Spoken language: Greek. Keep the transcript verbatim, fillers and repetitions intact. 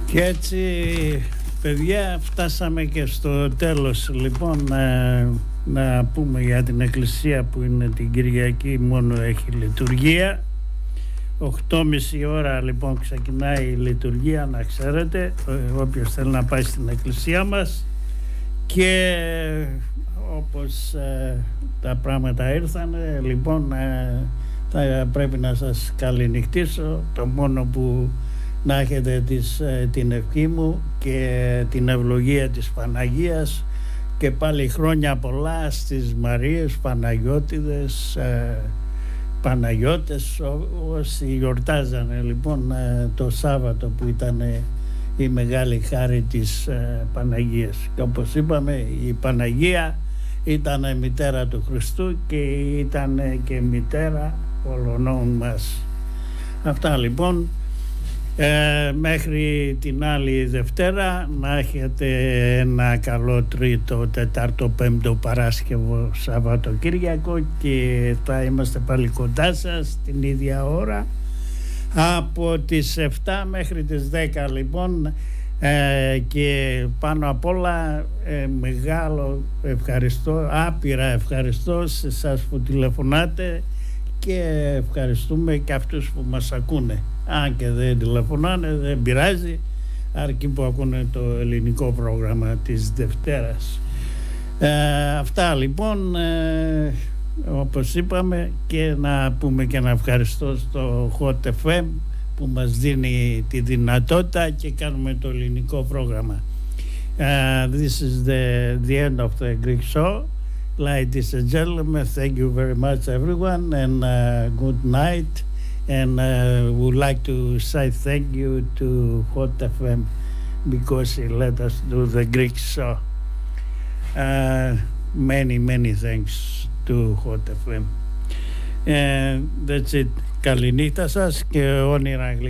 Και έτσι, παιδιά, φτάσαμε και στο τέλος. Λοιπόν, ε, να πούμε για την εκκλησία που είναι την Κυριακή, μόνο έχει λειτουργία. οκτώ και μισή ώρα λοιπόν ξεκινάει η λειτουργία, να ξέρετε, όποιος θέλει να πάει στην εκκλησία μας. Και όπως ε, τα πράγματα ήρθαν, λοιπόν, ε, θα πρέπει να σας καληνυχτήσω. Το μόνο που να έχετε της, την ευχή μου και την ευλογία της Παναγίας, και πάλι χρόνια πολλά στις Μαρίες, Παναγιώτιδες, ε, Παναγιώτες, όσοι γιορτάζανε λοιπόν ε, το Σάββατο που ήταν η μεγάλη χάρη της ε, Παναγίας. Και όπως είπαμε, η Παναγία ήταν μητέρα του Χριστού και ήταν και μητέρα όλων μας. Αυτά λοιπόν. Ε, μέχρι την άλλη Δευτέρα να έχετε ένα καλό Τρίτο, Τετάρτο, Πέμπτο, Παράσκευο, Σαββατοκύριακο, και θα είμαστε πάλι κοντά σας την ίδια ώρα από τις εφτά μέχρι τις δέκα λοιπόν. Ε, και πάνω απ' όλα ε, μεγάλο ευχαριστώ, άπειρα ευχαριστώ σε εσάς που τηλεφωνάτε, και ευχαριστούμε και αυτούς που μας ακούνε. Αν και δεν τηλεφωνάνε, δεν πειράζει, αρκεί που ακούνε το ελληνικό πρόγραμμα της Δευτέρας. Ε, αυτά λοιπόν, ε, όπως είπαμε, και να πούμε και να ευχαριστώ στο Hot εφ εμ που μας δίνει τη δυνατότητα και κάνουμε το ελληνικό πρόγραμμα. Uh, this is the, the end of the Greek show. Ladies and gentlemen, thank you very much everyone, and uh, good night. And uh, would like to say thank you to Hot εφ εμ because he let us do the Greek show. Uh, many, many thanks to Hot εφ εμ. And that's it. Καληνύχτα σας και όνειρα.